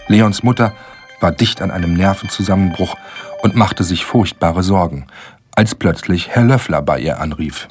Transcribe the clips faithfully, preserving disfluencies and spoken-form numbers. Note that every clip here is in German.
Leons Mutter war dicht an einem Nervenzusammenbruch und machte sich furchtbare Sorgen, als plötzlich Herr Löffler bei ihr anrief.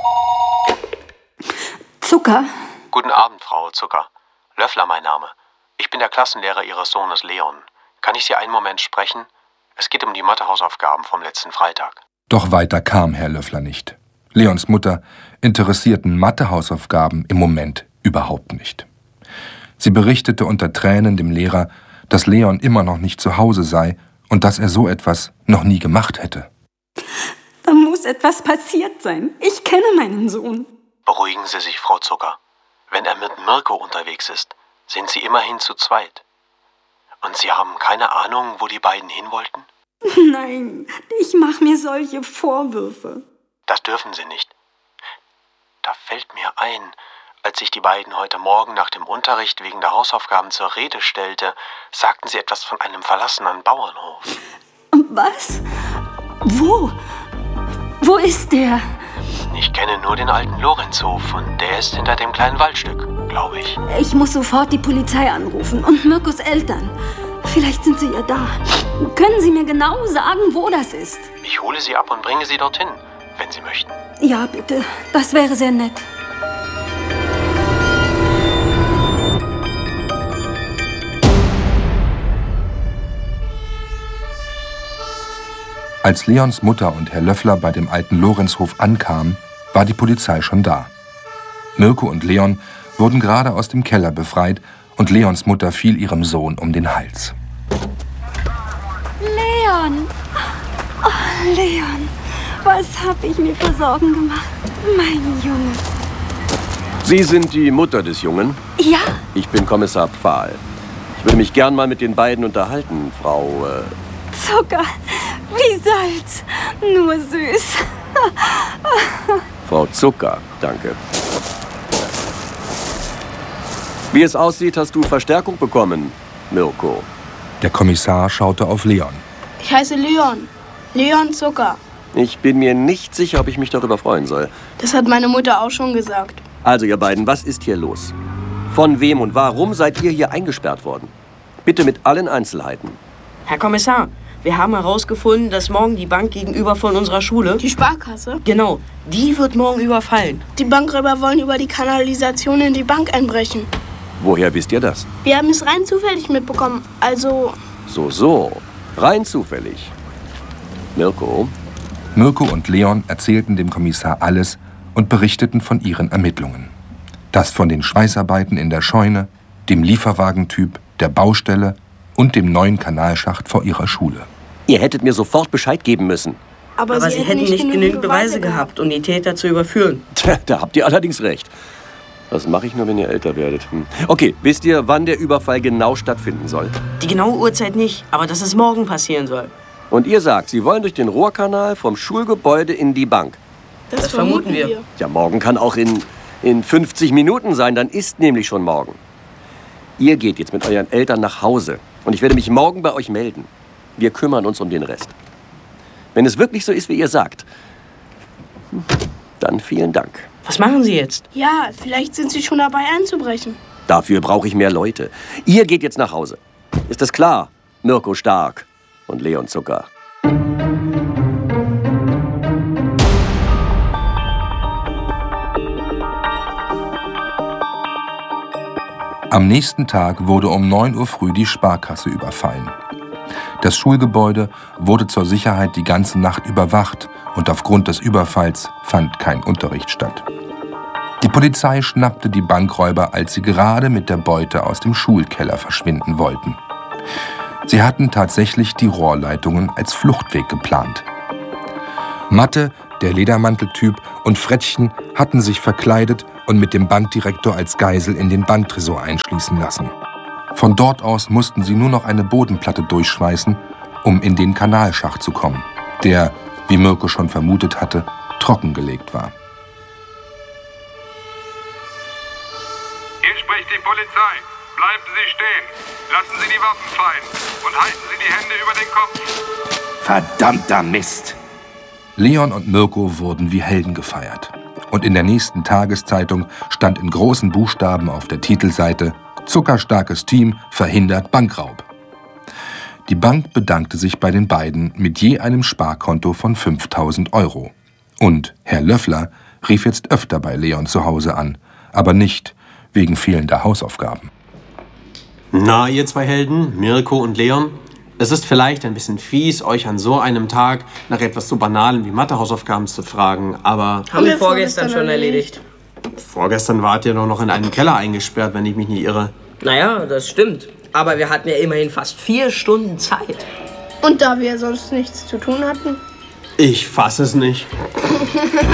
Zucker? Guten Abend, Frau Zucker. Löffler mein Name. Ich bin der Klassenlehrer Ihres Sohnes Leon. Kann ich Sie einen Moment sprechen? Es geht um die Mathehausaufgaben vom letzten Freitag. Doch weiter kam Herr Löffler nicht. Leons Mutter interessierten Mathehausaufgaben im Moment überhaupt nicht. Sie berichtete unter Tränen dem Lehrer, dass Leon immer noch nicht zu Hause sei und dass er so etwas noch nie gemacht hätte. Da muss etwas passiert sein. Ich kenne meinen Sohn. Beruhigen Sie sich, Frau Zucker. Wenn er mit Mirko unterwegs ist, sind Sie immerhin zu zweit. Und Sie haben keine Ahnung, wo die beiden hin wollten? Nein, ich mache mir solche Vorwürfe. Das dürfen Sie nicht. Da fällt mir ein, als ich die beiden heute Morgen nach dem Unterricht wegen der Hausaufgaben zur Rede stellte, sagten Sie etwas von einem verlassenen Bauernhof. Was? Wo? Wo ist der? Ich kenne nur den alten Lorenzhof und der ist hinter dem kleinen Waldstück, glaube ich. Ich muss sofort die Polizei anrufen und Mirkos Eltern. Vielleicht sind sie ja da. Können Sie mir genau sagen, wo das ist? Ich hole Sie ab und bringe Sie dorthin, wenn Sie möchten. Ja, bitte. Das wäre sehr nett. Als Leons Mutter und Herr Löffler bei dem alten Lorenzhof ankamen, war die Polizei schon da. Mirko und Leon wurden gerade aus dem Keller befreit und Leons Mutter fiel ihrem Sohn um den Hals. Leon! Oh, Leon, was habe ich mir für Sorgen gemacht? Mein Junge. Sie sind die Mutter des Jungen? Ja. Ich bin Kommissar Pfahl. Ich würde mich gern mal mit den beiden unterhalten, Frau... Äh Zucker, wie Salz, nur süß. Frau Zucker, danke. Wie es aussieht, hast du Verstärkung bekommen, Mirko. Der Kommissar schaute auf Leon. Ich heiße Leon. Leon Zucker. Ich bin mir nicht sicher, ob ich mich darüber freuen soll. Das hat meine Mutter auch schon gesagt. Also, ihr beiden, was ist hier los? Von wem und warum seid ihr hier eingesperrt worden? Bitte mit allen Einzelheiten. Herr Kommissar, wir haben herausgefunden, dass morgen die Bank gegenüber von unserer Schule... Die Sparkasse? Genau, die wird morgen überfallen. Die Bankräuber wollen über die Kanalisation in die Bank einbrechen. Woher wisst ihr das? Wir haben es rein zufällig mitbekommen, also... So, so, rein zufällig. Mirko? Mirko und Leon erzählten dem Kommissar alles und berichteten von ihren Ermittlungen. Das von den Schweißarbeiten in der Scheune, dem Lieferwagentyp, der Baustelle und dem neuen Kanalschacht vor ihrer Schule. Ihr hättet mir sofort Bescheid geben müssen. Aber, Aber sie, sie hätten nicht genügend, genügend Beweise gehabt, um die Täter zu überführen. Tja, da habt ihr allerdings recht. Das mache ich nur, wenn ihr älter werdet. Hm. Okay, wisst ihr, wann der Überfall genau stattfinden soll? Die genaue Uhrzeit nicht, aber dass es morgen passieren soll. Und ihr sagt, Sie wollen durch den Rohrkanal vom Schulgebäude in die Bank. Das, das vermuten wir. wir. Ja, morgen kann auch in, in fünfzig Minuten sein, dann ist nämlich schon morgen. Ihr geht jetzt mit euren Eltern nach Hause und ich werde mich morgen bei euch melden. Wir kümmern uns um den Rest. Wenn es wirklich so ist, wie ihr sagt, dann vielen Dank. Was machen Sie jetzt? Ja, vielleicht sind Sie schon dabei einzubrechen. Dafür brauche ich mehr Leute. Ihr geht jetzt nach Hause. Ist das klar? Mirko Stark und Leon Zucker. Am nächsten Tag wurde um neun Uhr früh die Sparkasse überfallen. Das Schulgebäude wurde zur Sicherheit die ganze Nacht überwacht und aufgrund des Überfalls fand kein Unterricht statt. Die Polizei schnappte die Bankräuber, als sie gerade mit der Beute aus dem Schulkeller verschwinden wollten. Sie hatten tatsächlich die Rohrleitungen als Fluchtweg geplant. Matte, der Ledermanteltyp und Frettchen hatten sich verkleidet und mit dem Bankdirektor als Geisel in den Banktresor einschließen lassen. Von dort aus mussten sie nur noch eine Bodenplatte durchschweißen, um in den Kanalschacht zu kommen, der, wie Mirko schon vermutet hatte, trockengelegt war. Hier spricht die Polizei. Bleiben Sie stehen. Lassen Sie die Waffen fallen und halten Sie die Hände über den Kopf. Verdammter Mist! Leon und Mirko wurden wie Helden gefeiert. Und in der nächsten Tageszeitung stand in großen Buchstaben auf der Titelseite: Zuckerstarkes Team verhindert Bankraub. Die Bank bedankte sich bei den beiden mit je einem Sparkonto von fünftausend Euro. Und Herr Löffler rief jetzt öfter bei Leon zu Hause an, aber nicht wegen fehlender Hausaufgaben. Na, ihr zwei Helden, Mirko und Leon, es ist vielleicht ein bisschen fies, euch an so einem Tag nach etwas so Banalem wie Mathehausaufgaben zu fragen, aber... Haben wir vorgestern schon erledigt. Vorgestern wart ihr doch noch in einem Keller eingesperrt, wenn ich mich nicht irre. Naja, das stimmt. Aber wir hatten ja immerhin fast vier Stunden Zeit. Und da wir sonst nichts zu tun hatten? Ich fass es nicht.